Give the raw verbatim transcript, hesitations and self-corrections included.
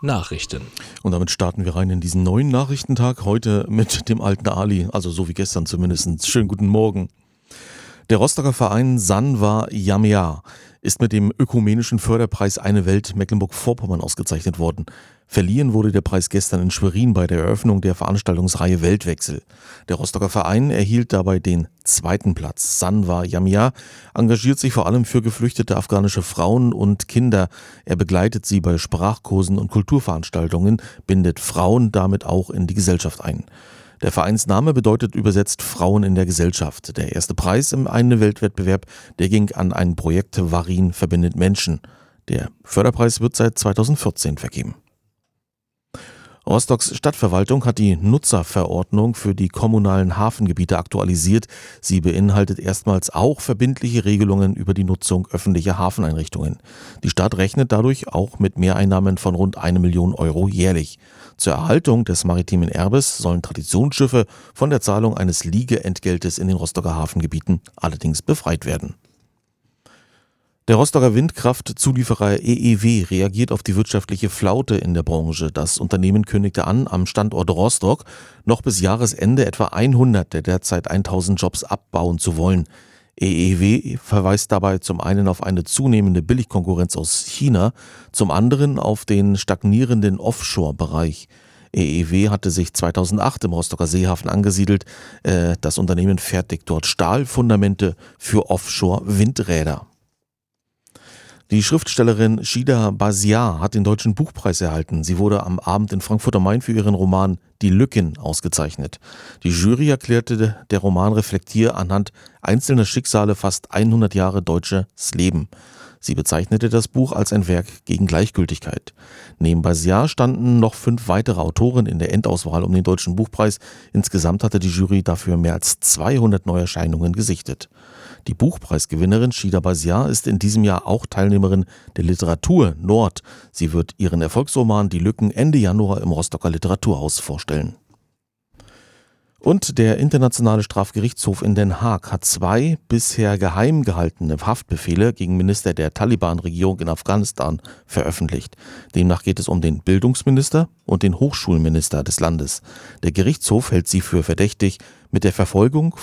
Nachrichten. Und damit starten wir rein in diesen neuen Nachrichtentag, heute mit dem alten Ali, also so wie gestern zumindest. Schönen guten Morgen. Der Rostocker Verein Sanwa Jamia ist mit dem ökumenischen Förderpreis Eine Welt Mecklenburg-Vorpommern ausgezeichnet worden. Verliehen wurde der Preis gestern in Schwerin bei der Eröffnung der Veranstaltungsreihe Weltwechsel. Der Rostocker Verein erhielt dabei den zweiten Platz. Sanwa Jamia engagiert sich vor allem für geflüchtete afghanische Frauen und Kinder. Er begleitet sie bei Sprachkursen und Kulturveranstaltungen, bindet Frauen damit auch in die Gesellschaft ein. Der Vereinsname bedeutet übersetzt Frauen in der Gesellschaft. Der erste Preis im Eine Welt-Wettbewerb, der ging an ein Projekt Varin verbindet Menschen. Der Förderpreis wird seit zweitausendvierzehn vergeben. Rostocks Stadtverwaltung hat die Nutzerverordnung für die kommunalen Hafengebiete aktualisiert. Sie beinhaltet erstmals auch verbindliche Regelungen über die Nutzung öffentlicher Hafeneinrichtungen. Die Stadt rechnet dadurch auch mit Mehreinnahmen von rund eine Million Euro jährlich. Zur Erhaltung des maritimen Erbes sollen Traditionsschiffe von der Zahlung eines Liegeentgeltes in den Rostocker Hafengebieten allerdings befreit werden. Der Rostocker Windkraftzulieferer E E W reagiert auf die wirtschaftliche Flaute in der Branche. Das Unternehmen kündigte an, am Standort Rostock noch bis Jahresende etwa hundert der derzeit tausend Jobs abbauen zu wollen. E E W verweist dabei zum einen auf eine zunehmende Billigkonkurrenz aus China, zum anderen auf den stagnierenden Offshore-Bereich. E E W hatte sich zweitausendacht im Rostocker Seehafen angesiedelt. Das Unternehmen fertigt dort Stahlfundamente für Offshore-Windräder. Die Schriftstellerin Shida Baziar hat den Deutschen Buchpreis erhalten. Sie wurde am Abend in Frankfurt am Main für ihren Roman Die Lücken ausgezeichnet. Die Jury erklärte, der Roman reflektiere anhand einzelner Schicksale fast hundert Jahre deutsches Leben. Sie bezeichnete das Buch als ein Werk gegen Gleichgültigkeit. Neben Baziar standen noch fünf weitere Autoren in der Endauswahl um den Deutschen Buchpreis. Insgesamt hatte die Jury dafür mehr als zweihundert Neuerscheinungen gesichtet. Die Buchpreisgewinnerin Shida Baziar ist in diesem Jahr auch Teilnehmerin der Literatur Nord. Sie wird ihren Erfolgsroman Die Lücken Ende Januar im Rostocker Literaturhaus vorstellen. Und der Internationale Strafgerichtshof in Den Haag hat zwei bisher geheim gehaltene Haftbefehle gegen Minister der Taliban-Regierung in Afghanistan veröffentlicht. Demnach geht es um den Bildungsminister und den Hochschulminister des Landes. Der Gerichtshof hält sie für verdächtig, mit der Verfolgung